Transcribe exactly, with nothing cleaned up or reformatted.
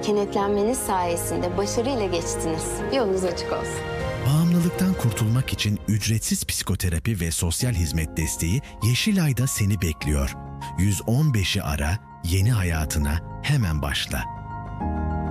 Kenetlenmeniz sayesinde başarıyla geçtiniz. Yolunuz açık olsun. Bağımlılıktan kurtulmak için ücretsiz psikoterapi ve sosyal hizmet desteği Yeşilay'da seni bekliyor. yüz on beşi ara, yeni hayatına hemen başla.